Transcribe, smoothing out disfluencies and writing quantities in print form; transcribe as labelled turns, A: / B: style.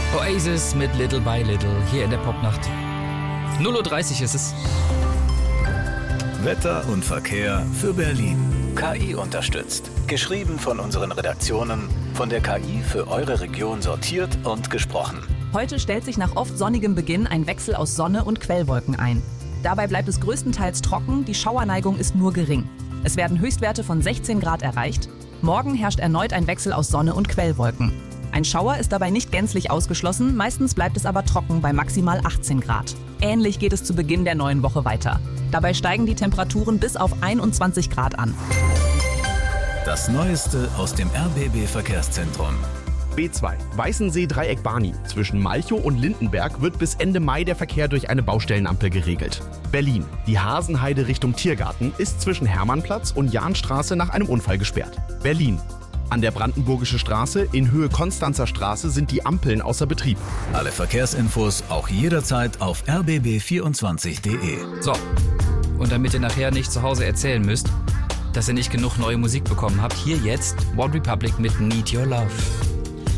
A: Oasis mit Little by Little hier in der Popnacht. 0:30 Uhr ist es.
B: Wetter und Verkehr für Berlin. KI unterstützt. Geschrieben von unseren Redaktionen, von der KI für eure Region sortiert und gesprochen.
C: Heute stellt sich nach oft sonnigem Beginn ein Wechsel aus Sonne und Quellwolken ein. Dabei bleibt es größtenteils trocken, die Schauerneigung ist nur gering. Es werden Höchstwerte von 16 Grad erreicht. Morgen herrscht erneut ein Wechsel aus Sonne und Quellwolken. Ein Schauer ist dabei nicht gänzlich ausgeschlossen, meistens bleibt es aber trocken bei maximal 18 Grad. Ähnlich geht es zu Beginn der neuen Woche weiter. Dabei steigen die Temperaturen bis auf 21 Grad an.
B: Das Neueste aus dem RBB-Verkehrszentrum.
D: B2 Weißensee-Dreieck-Barni. Zwischen Malchow und Lindenberg wird bis Ende Mai der Verkehr durch eine Baustellenampel geregelt. Berlin. Die Hasenheide Richtung Tiergarten ist zwischen Hermannplatz und Jahnstraße nach einem Unfall gesperrt. Berlin. An der Brandenburgische Straße in Höhe Konstanzer Straße sind die Ampeln außer Betrieb.
B: Alle Verkehrsinfos auch jederzeit auf rbb24.de.
A: So, und damit ihr nachher nicht zu Hause erzählen müsst, dass ihr nicht genug neue Musik bekommen habt, hier jetzt One Republic mit Need Your Love.